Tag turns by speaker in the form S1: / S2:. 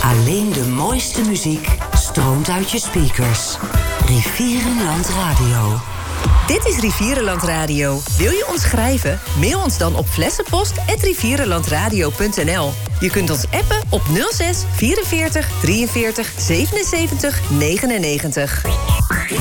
S1: Alleen de mooiste muziek stroomt uit je speakers. Rivierenland Radio.
S2: Dit is Rivierenland Radio. Wil je ons schrijven? Mail ons dan op flessenpost@rivierenlandradio.nl. Je kunt ons appen op 06 44 43 77 99.